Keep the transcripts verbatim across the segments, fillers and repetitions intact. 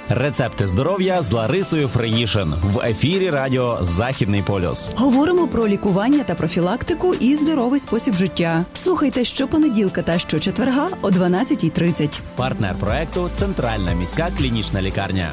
Рецепти здоров'я з Ларисою Фриїшин в ефірі радіо «Західний полюс». Говоримо про лікування та профілактику і здоровий спосіб життя. Слухайте щопонеділка та щочетверга о дванадцятій тридцять. Партнер проекту «Центральна міська клінічна лікарня».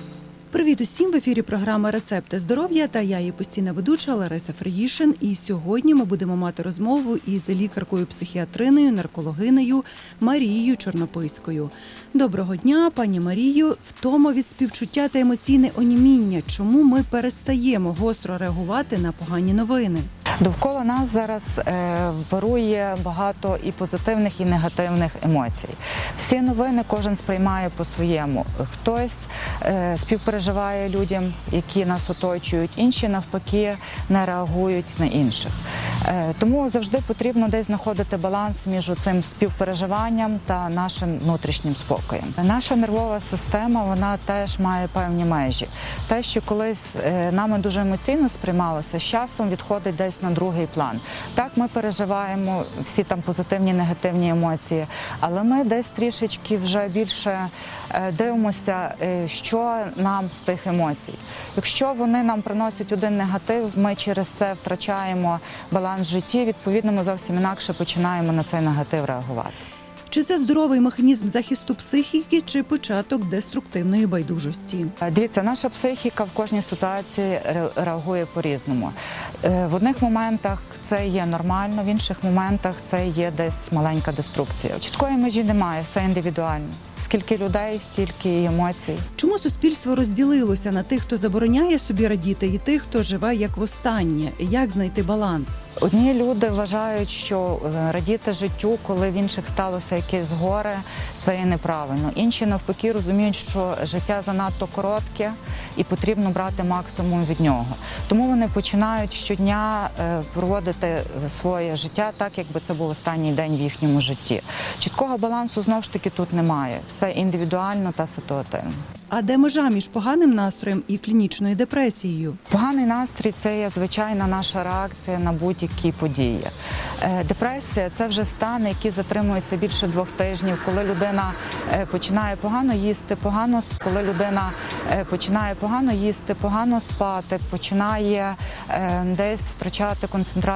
Привіт усім! В ефірі програма «Рецепти здоров'я» та я її постійна ведуча Лариса Фриїшин. І сьогодні ми будемо мати розмову із лікаркою-психіатриною, наркологинею Марією Чорнопиською. Доброго дня, пані Марію. Втома від співчуття та емоційне оніміння. Чому ми перестаємо гостро реагувати на погані новини? Довкола нас зараз е, вирує багато і позитивних, і негативних емоцій. Всі новини кожен сприймає по-своєму. Хтось е, співпереживає людям, які нас оточують, інші навпаки не реагують на інших. Е, тому завжди потрібно десь знаходити баланс між цим співпереживанням та нашим внутрішнім спокоєм. Наша нервова система, вона теж має певні межі. Те, що колись е, нами дуже емоційно сприймалося, з часом відходить десь на другий план. Так, ми переживаємо всі там позитивні, негативні емоції, але ми десь трішечки вже більше дивимося, що нам з тих емоцій. Якщо вони нам приносять один негатив, ми через це втрачаємо баланс в житті, відповідно, ми зовсім інакше починаємо на цей негатив реагувати. Чи це здоровий механізм захисту психіки, чи початок деструктивної байдужості? Дивіться, наша психіка в кожній ситуації реагує по-різному. В одних моментах це є нормально, в інших моментах це є десь маленька деструкція. Чіткої межі немає, все індивідуально. Скільки людей, стільки емоцій. Чому суспільство розділилося на тих, хто забороняє собі радіти, і тих, хто живе як востаннє? Як знайти баланс? Одні люди вважають, що радіти життю, коли в інших сталося якесь горе, це є неправильно. Інші навпаки розуміють, що життя занадто коротке і потрібно брати максимум від нього. Тому вони починають щодня проводити своє життя так, якби це був останній день в їхньому житті. Чіткого балансу, знову ж таки, тут немає. Все індивідуально та ситуативно. А де межа між поганим настроєм і клінічною депресією? Поганий настрій – це є звичайна наша реакція на будь-які події. Депресія – це вже стан, який затримується більше двох тижнів, коли людина починає погано їсти, погано коли людина починає погано їсти, погано спати, починає десь втрачати концентрацію